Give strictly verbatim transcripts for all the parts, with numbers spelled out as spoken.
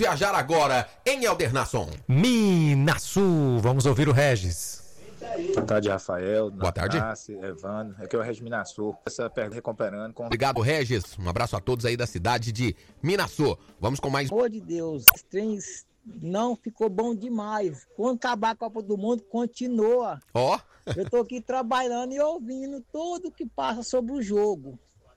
viajar agora em Aldernason. Minasul, vamos ouvir o Regis. Boa tarde, Rafael. Boa tarde. Nasce, Evandro. Aqui é o Regis Minasul. Essa pergunta recuperando com... Obrigado, Regis. Um abraço a todos aí da cidade de Minasul. Vamos com mais... Pelo amor de Deus, esse trem não ficou bom demais. Quando acabar a Copa do Mundo, continua. Ó. Oh. Eu tô aqui trabalhando e ouvindo tudo que passa sobre o jogo.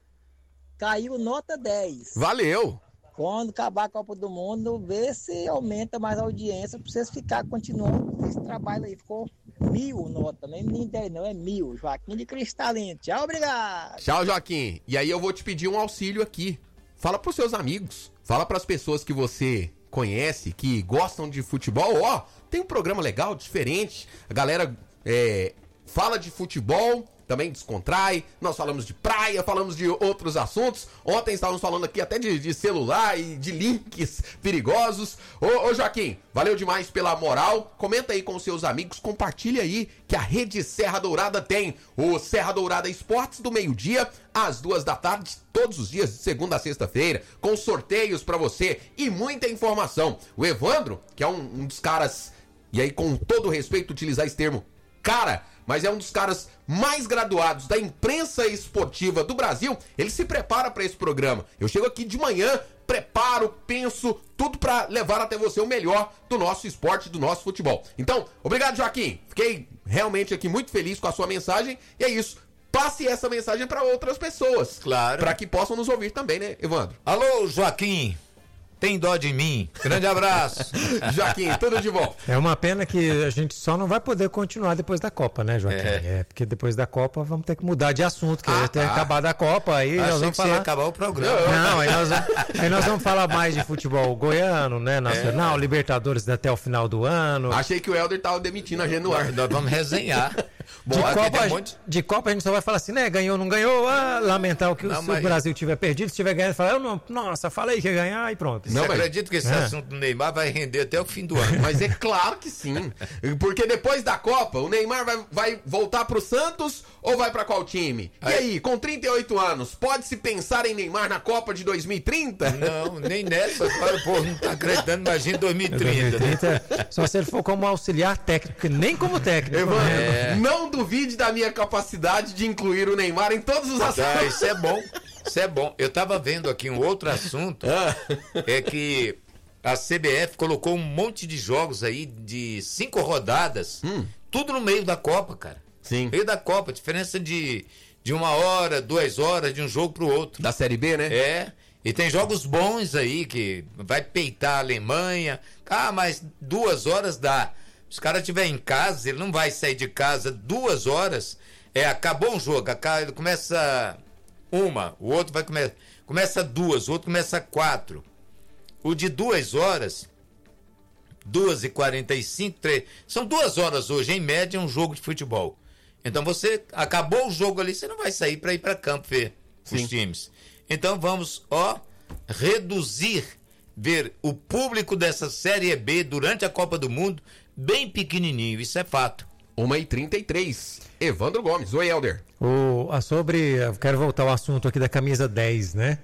Caiu nota dez. Valeu. Quando acabar a Copa do Mundo, vê se aumenta mais a audiência pra vocês ficarem continuando esse trabalho aí. Ficou mil nota, nem dez não, é mil. Joaquim de Cristalino. Tchau, obrigado. Tchau, Joaquim. E aí eu vou te pedir um auxílio aqui. Fala pros seus amigos. Fala pras pessoas que você conhece, que gostam de futebol. Ó, tem um programa legal, diferente. A galera é, fala de futebol... Também descontrai, nós falamos de praia, falamos de outros assuntos. Ontem estávamos falando aqui até de, de celular e de links perigosos. Ô, ô Joaquim, valeu demais pela moral. Comenta aí com seus amigos, compartilha aí que a Rede Serra Dourada tem o Serra Dourada Esportes do meio-dia às duas da tarde, todos os dias, de segunda a sexta-feira, com sorteios pra você e muita informação. O Evandro, que é um, um dos caras, e aí com todo respeito utilizar esse termo, cara... mas é um dos caras mais graduados da imprensa esportiva do Brasil, ele se prepara para esse programa. Eu chego aqui de manhã, preparo, penso, tudo para levar até você o melhor do nosso esporte, do nosso futebol. Então, obrigado, Joaquim. Fiquei realmente aqui muito feliz com a sua mensagem e é isso. Passe essa mensagem para outras pessoas. Claro. Para que possam nos ouvir também, né, Evandro? Alô, Joaquim. Tem dó de mim. Grande abraço. Joaquim, tudo de bom. É uma pena que a gente só não vai poder continuar depois da Copa, né, Joaquim? É, é porque depois da Copa vamos ter que mudar de assunto, que Ah, ia ter tá. acabado a Copa, aí Achei nós vamos que você ia falar... acabar o programa. Não, aí nós, vamos, aí nós vamos falar mais de futebol goiano, né, nacional, É. Libertadores até o final do ano. Achei que o Helder tava demitindo a gente no ar. Nós, nós vamos resenhar. De Bom, aqui Copa, tem a um gente- monte- de Copa a gente só vai falar assim, né? Ganhou, não ganhou, ah, lamentar o que Não, o, se mas- o Brasil tiver perdido, se tiver ganhado, fala, eu não, nossa, falei que ia ganhar e pronto. Você Não, mas- acredita que esse É. assunto do Neymar vai render até o fim do ano? Mas é claro que sim. Porque depois da Copa, o Neymar vai, vai voltar pro Santos ou vai pra qual time? E Aí- aí, com trinta e oito anos, pode-se pensar em Neymar na Copa de dois mil e trinta? Não, nem nessa. Agora o povo não tá acreditando, imagina dois mil e trinta. dois mil e né? trinta, só se ele for como auxiliar técnico, porque nem como técnico. Evandro, né? não duvide da minha capacidade de incluir o Neymar em todos os Tá, assuntos. isso é bom. Isso é bom. Eu tava vendo aqui um outro assunto, Ah. é que a C B F colocou um monte de jogos aí de cinco rodadas, Hum. tudo no meio da Copa, cara. Sim. No meio da Copa, diferença de, de uma hora, duas horas de um jogo pro outro. Da Série B, né? É, e tem jogos bons aí que vai peitar a Alemanha. Ah, mas duas horas dá. Se o cara estiver em casa, ele não vai sair de casa duas horas. É, acabou um jogo, aca- ele começa uma, o outro vai começar. Começa duas, o outro começa quatro. O de duas horas, duas e quarenta e cinco, três. São duas horas hoje, em média, um jogo de futebol. Então você acabou o jogo ali, você não vai sair para ir para campo ver Sim. os times. Então vamos, ó, reduzir, ver o público dessa Série B durante a Copa do Mundo bem pequenininho, isso é fato. uma e trinta e três. Evandro Gomes. Oi, Helder. O, a sobre, eu quero voltar ao assunto aqui da camisa dez, né?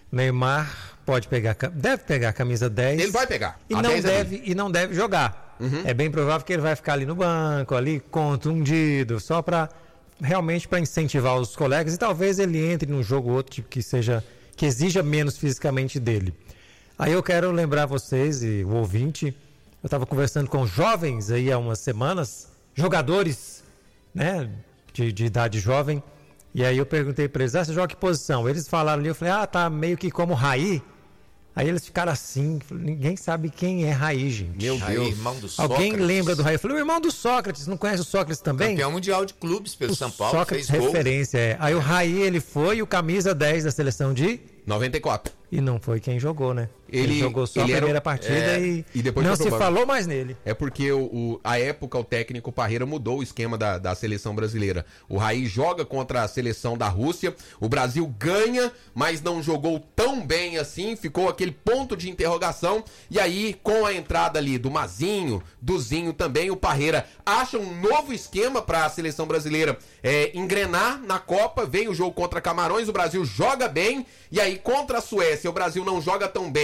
Neymar pode pegar, ca- deve pegar a camisa dez. Ele vai pegar. E A não, dez é deve, e não deve jogar. É bem provável que ele vai ficar ali no banco, ali contundido, só para realmente para incentivar os colegas e talvez ele entre num jogo ou outro tipo, que seja que exija menos fisicamente dele. Aí eu quero lembrar vocês e o ouvinte, eu estava conversando com jovens aí há umas semanas, jogadores, né, de, de idade jovem, e aí eu perguntei para eles, ah, você joga que posição? Eles falaram ali, eu falei, ah, tá meio que como Raí. Aí eles ficaram assim, ninguém sabe quem é Raí, gente. Meu Aí, Deus. irmão do Alguém Sócrates. lembra do Raí? Eu falei, o irmão do Sócrates, não conhece o Sócrates também? Campeão mundial de clubes pelo O São Paulo, Sócrates fez gol. referência, é. Aí o Raí, ele foi o camisa dez da seleção de... noventa e quatro. E não foi quem jogou, né? Ele- jogou só a ele era o- primeira partida é, e, e depois não foi se pro banco. falou mais nele. É porque o, o- a época o técnico Parreira mudou o esquema da, da seleção brasileira. O Raí joga contra a seleção da Rússia, o Brasil ganha, mas não jogou tão bem assim, ficou aquele ponto de interrogação, e aí com a entrada ali do Mazinho, do Zinho também, o Parreira acha um novo esquema para a seleção brasileira é, engrenar na Copa, vem o jogo contra Camarões, o Brasil joga bem, e aí contra a Suécia o Brasil não joga tão bem,